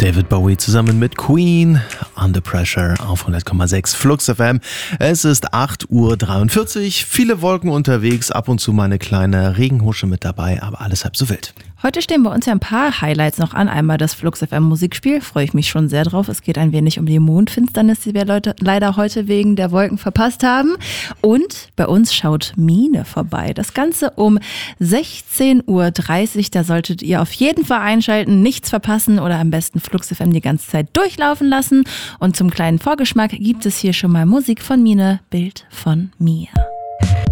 David Bowie zusammen mit Queen, Under Pressure auf 100,6 Flux FM. Es ist 8:43 Uhr, viele Wolken unterwegs, ab und zu mal eine kleine Regenhusche mit dabei, aber alles halb so wild. Heute stehen bei uns ja ein paar Highlights noch an. Einmal das Flux FM Musikspiel, freue ich mich schon sehr drauf. Es geht ein wenig um die Mondfinsternis, die wir leider heute wegen der Wolken verpasst haben. Und bei uns schaut Mine vorbei. Das Ganze um 16:30 Uhr. Da solltet ihr auf jeden Fall einschalten, nichts verpassen oder am besten Flux FM die ganze Zeit durchlaufen lassen. Und zum kleinen Vorgeschmack gibt es hier schon mal Musik von Mine, Bild von mir.